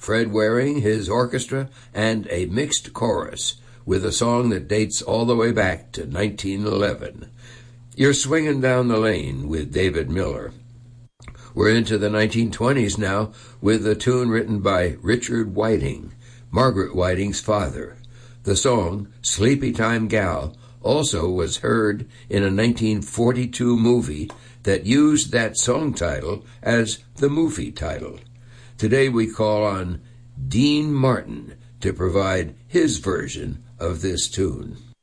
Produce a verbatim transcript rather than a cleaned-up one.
Fred Waring, his orchestra, and a mixed chorus with a song that dates all the way back to nineteen eleven. You're Swinging Down the Lane with David Miller. We're into the nineteen twenties now with a tune written by Richard Whiting, Margaret Whiting's father. The song, Sleepy Time Gal, also was heard in a nineteen forty-two movie that used that song title as the movie title. Today we call on Dean Martin to provide his version of this tune.